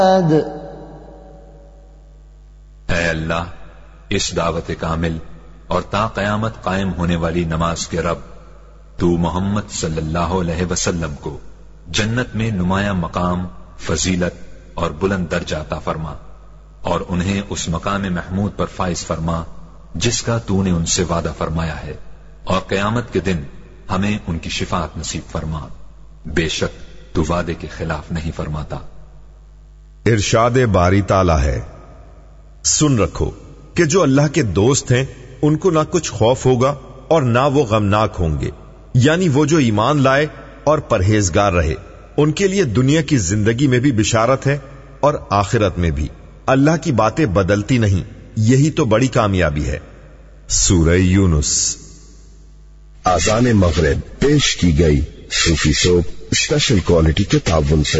ऐ अल्लाह, इस दावत कामिल और ता क़यामत कायम होने वाली नमाज के रब, तू मोहम्मद सल्लल्लाहु अलैहि वसल्लम को जन्नत में नुमाया मकाम, फजीलत और बुलंद दर्जा अता फरमा और उन्हें उस मकाम महमूद पर फाइज फरमा जिसका तूने उनसे वादा फरमाया है, और क़यामत के दिन हमें उनकी शिफाअत नसीब फरमा। बेशक तू वादे के खिलाफ नहीं फरमाता। इरशाद बारी ताला है, सुन रखो कि जो अल्लाह के दोस्त हैं उनको ना कुछ खौफ होगा और ना वो गमनाक होंगे, यानी वो जो ईमान लाए और परहेजगार रहे, उनके लिए दुनिया की जिंदगी में भी बिशारत है और आखिरत में भी। अल्लाह की बातें बदलती नहीं, यही तो बड़ी कामयाबी है। सूरह यूनुस। आज़ान मग़रिब पेश की गई सूफी सोप स्पेशल क्वालिटी के ताबुन से।